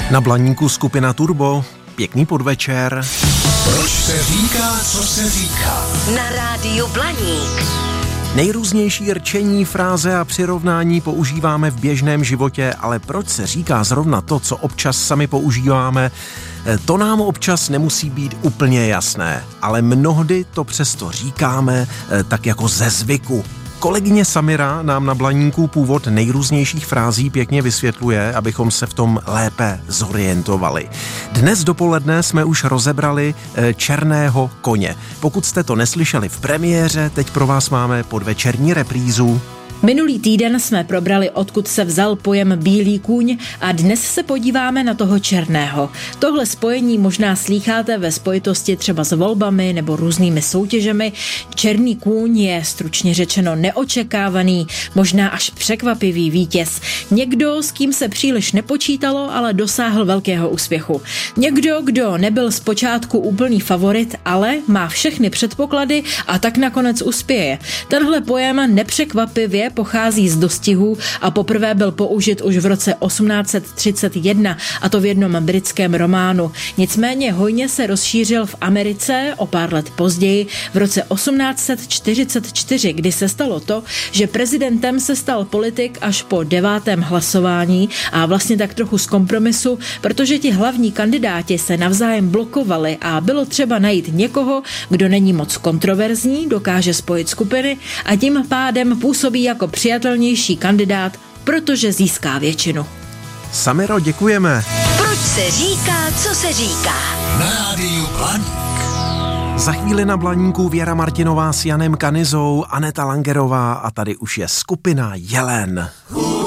Na Blaníku skupina Turbo. Pěkný podvečer. Proč se říká, co se říká? Na rádiu Blaník. Nejrůznější rčení, fráze a přirovnání používáme v běžném životě, ale proč se říká zrovna to, co občas sami používáme, to nám občas nemusí být úplně jasné, ale mnohdy to přesto říkáme tak jako ze zvyku. Kolegyně Samira nám na Blaníku původ nejrůznějších frází pěkně vysvětluje, abychom se v tom lépe zorientovali. Dnes dopoledne jsme už rozebrali Černého koně. Pokud jste to neslyšeli v premiéře, teď pro vás máme podvečerní reprízu. Minulý týden jsme probrali, odkud se vzal pojem bílý kůň a dnes se podíváme na toho černého. Tohle spojení možná slýcháte ve spojitosti třeba s volbami nebo různými soutěžemi. Černý kůň je stručně řečeno neočekávaný, možná až překvapivý vítěz. Někdo, s kým se příliš nepočítalo, ale dosáhl velkého úspěchu. Někdo, kdo nebyl zpočátku úplný favorit, ale má všechny předpoklady a tak nakonec uspěje. Tenhle pojem nepřekvapivě pochází z dostihů a poprvé byl použit už v roce 1831, a to v jednom britském románu. Nicméně hojně se rozšířil v Americe o pár let později, v roce 1844, kdy se stalo to, že prezidentem se stal politik až po 9. hlasování a vlastně tak trochu z kompromisu, protože ti hlavní kandidáti se navzájem blokovali a bylo třeba najít někoho, kdo není moc kontroverzní, dokáže spojit skupiny a tím pádem působí jako přijatelnější kandidát, protože získá většinu. Samiro, děkujeme. Proč se říká, co se říká? Na rádiu Blaník. Za chvíli na Blaníku Věra Martinová s Janem Kanizou, Aneta Langerová a tady už je skupina Jelen.